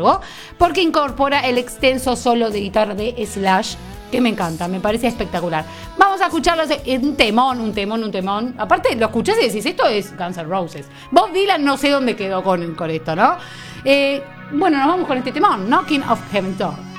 largo, porque incorpora el extenso solo de guitarra de Slash, que me encanta, me parece espectacular. Vamos a escucharlo, un temón. Aparte, lo escuchás y decís, esto es Guns N' Roses. Bob Dylan no sé dónde quedó con esto, ¿no? Bueno, nos vamos con este temón, Knocking of Heaven's Door.